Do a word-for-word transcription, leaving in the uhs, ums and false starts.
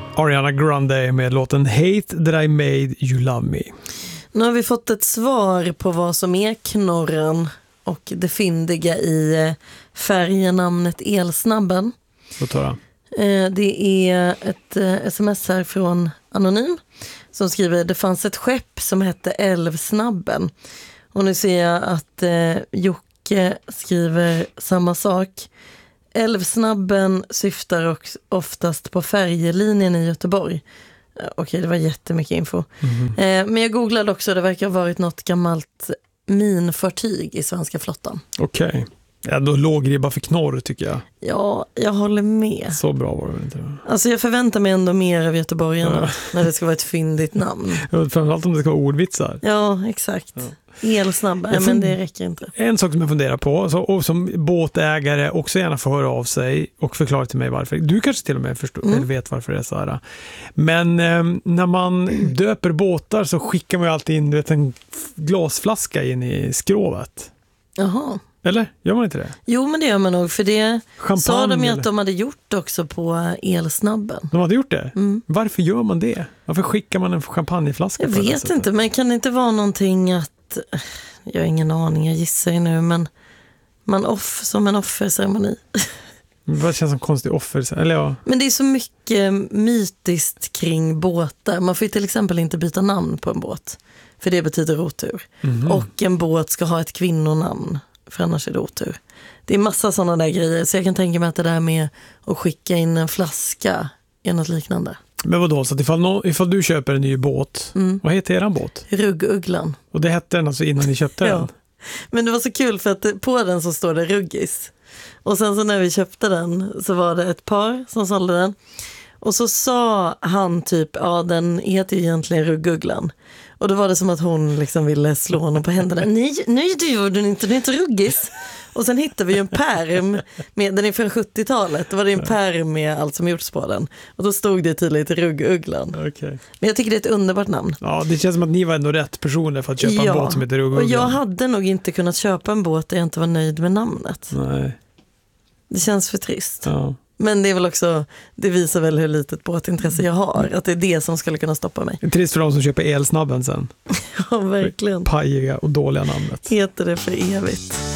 Ariana Grande med låten Hate That I Made You Love Me. Nu har vi fått ett svar på vad som är knorren och det fyndiga i färgenamnet Elsnabben. Låt höra. Det är ett sms här från Anonym som skriver: det fanns ett skepp som hette Älvsnabben. Och nu ser jag att Jocke skriver samma sak. Älvsnabben syftar också oftast på färjelinjen i Göteborg. Okej, det var jättemycket info. Mm-hmm. Men jag googlade också, det verkar ha varit något gammalt minfartyg i svenska flottan. Okej. Okay. Ja, då låg det bara för knorr tycker jag. Ja, jag håller med. Så bra var det inte. Alltså jag förväntar mig ändå mer av göteborgarna ja. När det ska vara ett fyndigt namn. Framförallt om det ska vara ordvitsar. Ja, exakt. Ja. Elsnabba, fund- men det räcker inte. En sak som jag funderar på, så, och som båtägare också gärna får höra av sig och förklara till mig varför. Du kanske till och med förstår, mm. eller vet varför det är så här. Men eh, när man döper båtar så skickar man ju alltid in vet, en glasflaska in i skrovet. Jaha. Eller? Gör man inte det? Jo, men det gör man nog. För det champagne, sa de ju eller? Att de hade gjort också på Elsnabben. De hade gjort det? Mm. Varför gör man det? Varför skickar man en champagneflaska? Jag vet inte, men kan det inte vara någonting att... Jag har ingen aning, jag gissar ju nu, men man off som en offerceremoni. Vad känns som konstig offer? Eller ja. Men det är så mycket mytiskt kring båtar. Man får ju till exempel inte byta namn på en båt. För det betyder otur. Mm. Och en båt ska ha ett kvinnonamn. För annars är det otur. Det är massa sådana där grejer. Så jag kan tänka mig att det där med att skicka in en flaska är något liknande. Men vadå, så att ifall, no, ifall du köper en ny båt, mm. vad heter eran båt? Rugguglan. Och det hette den alltså innan ni köpte ja. den? Men det var så kul för att på den så står det Ruggis. Och sen så när vi köpte den så var det ett par som sålde den. Och så sa han typ, ja den heter ju egentligen Rugguglan. Och då var det som att hon liksom ville slå honom på händerna. Nej, nej du gjorde den inte, den heter Ruggis. Och sen hittade vi ju en pärm, med, den är från sjuttiotalet, då var det en pärm med allt som gjorts på den. Och då stod det tydligt Rugguglan. Okay. Men jag tycker det är ett underbart namn. Ja, det känns som att ni var ändå rätt personer för att köpa ja. en båt som heter Rugguglan. Och jag hade nog inte kunnat köpa en båt där jag inte var nöjd med namnet. Nej. Det känns för trist. Ja. Men det är väl också, det visar väl hur litet båtintresse jag har. Att det är det som skulle kunna stoppa mig. Det är trist för de som köper Elsnabben sen. Ja, verkligen. Pajiga och dåliga namnet. Heter det för evigt.